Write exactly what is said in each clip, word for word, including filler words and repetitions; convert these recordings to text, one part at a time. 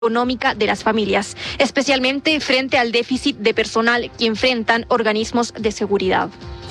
económica de las familias, especialmente frente al déficit de personal que enfrentan organismos de seguridad.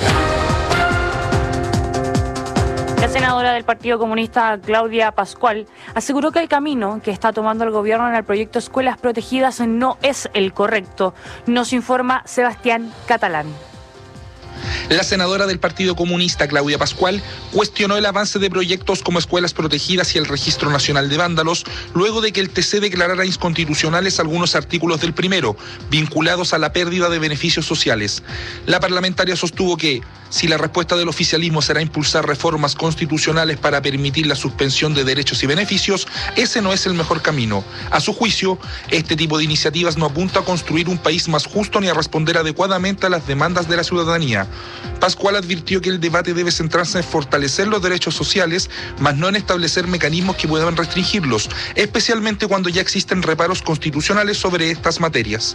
La senadora del Partido Comunista, Claudia Pascual, aseguró que el camino que está tomando el gobierno en el proyecto Escuelas Protegidas no es el correcto. Nos informa Sebastián Catalán. La senadora del Partido Comunista, Claudia Pascual, cuestionó el avance de proyectos como Escuelas Protegidas y el Registro Nacional de Vándalos, luego de que el T C declarara inconstitucionales algunos artículos del primero, vinculados a la pérdida de beneficios sociales. La parlamentaria sostuvo que, si la respuesta del oficialismo será impulsar reformas constitucionales para permitir la suspensión de derechos y beneficios, ese no es el mejor camino. A su juicio, este tipo de iniciativas no apunta a construir un país más justo ni a responder adecuadamente a las demandas de la ciudadanía. Pascual advirtió que el debate debe centrarse en fortalecer los derechos sociales, más no en establecer mecanismos que puedan restringirlos, especialmente cuando ya existen reparos constitucionales sobre estas materias.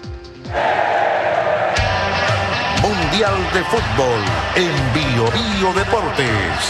Mundial de Fútbol en Bio Bio Deportes.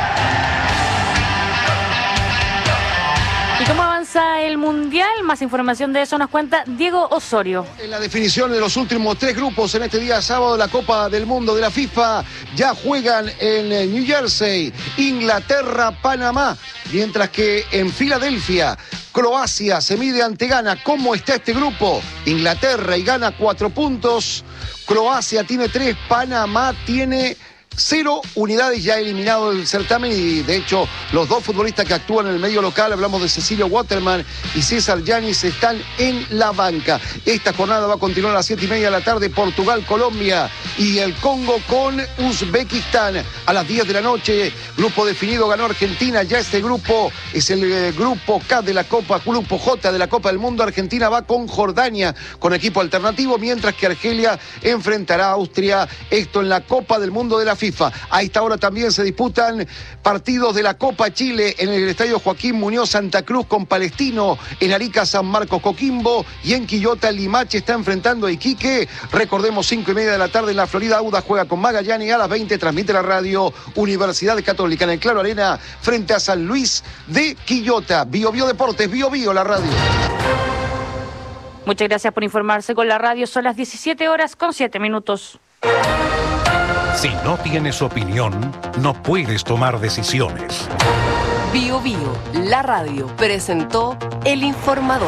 ¿Y cómo avanza el Mundial? Más información de eso nos cuenta Diego Osorio. En la definición de los últimos tres grupos en este día sábado, la Copa del Mundo de la FIFA ya juegan en New Jersey, Inglaterra, Panamá, mientras que en Filadelfia, Croacia se mide ante Ghana. ¿Cómo está este grupo? Inglaterra y Ghana cuatro puntos, Croacia tiene tres, Panamá tiene cero unidades, ya eliminado el certamen, y de hecho los dos futbolistas que actúan en el medio local, hablamos de Cecilio Waterman y César Yanis, están en la banca. Esta jornada va a continuar a las siete y media de la tarde, Portugal, Colombia y el Congo con Uzbekistán. A las diez de la noche, grupo definido, ganó Argentina, ya este grupo es el eh, grupo K de la Copa, grupo J de la Copa del Mundo. Argentina va con Jordania, con equipo alternativo, mientras que Argelia enfrentará a Austria, esto en la Copa del Mundo de la FIFA. A esta hora también se disputan partidos de la Copa Chile en el Estadio Joaquín Muñoz Santa Cruz con Palestino, en Arica San Marcos Coquimbo, y en Quillota Limache está enfrentando a Iquique. Recordemos, cinco y media de la tarde en la Florida, Auda juega con Magallanes, y a las veinte transmite la radio Universidad Católica en el Claro Arena frente a San Luis de Quillota. Bio Bio Deportes, Bio Bio la radio. Muchas gracias por informarse con la radio. Son las diecisiete horas con siete minutos. Si no tienes opinión, no puedes tomar decisiones. Bio Bio, la radio, presentó El Informador.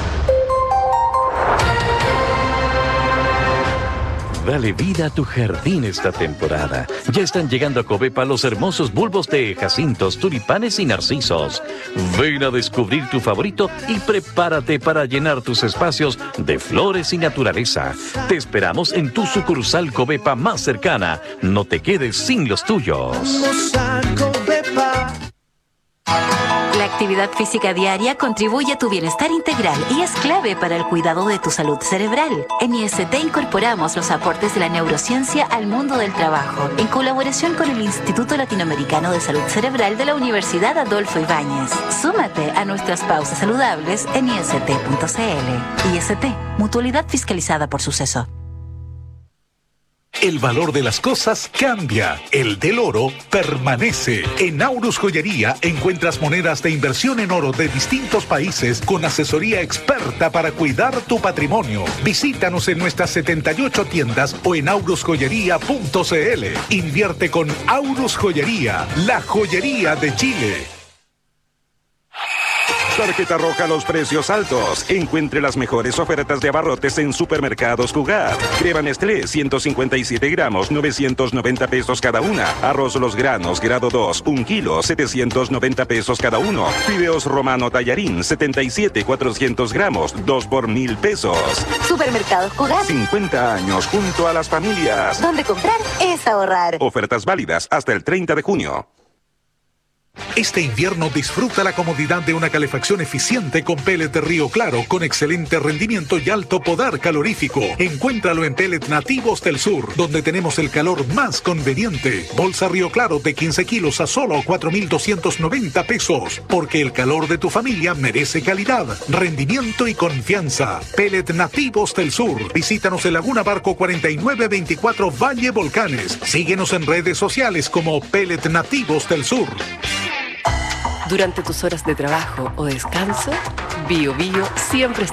Dale vida a tu jardín esta temporada. Ya están llegando a Covepa los hermosos bulbos de jacintos, tulipanes y narcisos. Ven a descubrir tu favorito y prepárate para llenar tus espacios de flores y naturaleza. Te esperamos en tu sucursal Covepa más cercana. No te quedes sin los tuyos. La actividad física diaria contribuye a tu bienestar integral y es clave para el cuidado de tu salud cerebral. En I S T incorporamos los aportes de la neurociencia al mundo del trabajo, en colaboración con el Instituto Latinoamericano de Salud Cerebral de la Universidad Adolfo Ibáñez. Súmate a nuestras pausas saludables en I S T punto C L. I S T, mutualidad fiscalizada por Suceso. El valor de las cosas cambia, el del oro permanece. En Aurus Joyería encuentras monedas de inversión en oro de distintos países con asesoría experta para cuidar tu patrimonio. Visítanos en nuestras setenta y ocho tiendas o en aurus joyería punto C L. Invierte con Aurus Joyería, la joyería de Chile. Tarjeta roja a los precios altos. Encuentre las mejores ofertas de abarrotes en Supermercados Jugar. Crema Nestlé, ciento cincuenta y siete gramos, novecientos noventa pesos cada una. Arroz Los Granos, grado dos, un kilo, setecientos noventa pesos cada uno. Fideos Romano Tallarín, setenta y siete, cuatrocientos gramos, dos por mil pesos. Supermercados Jugar. cincuenta años junto a las familias. Donde comprar es ahorrar. Ofertas válidas hasta el treinta de junio. Este invierno disfruta la comodidad de una calefacción eficiente con pellet Río Claro, con excelente rendimiento y alto poder calorífico. Encuéntralo en Pellet Nativos del Sur, donde tenemos el calor más conveniente. Bolsa Río Claro de quince kilos a solo cuatro mil doscientos noventa pesos, porque el calor de tu familia merece calidad, rendimiento y confianza. Pellet Nativos del Sur. Visítanos en Laguna Barco cuarenta y nueve veinticuatro Valle Volcanes. Síguenos en redes sociales como Pellet Nativos del Sur. Durante tus horas de trabajo o descanso, Bio Bio siempre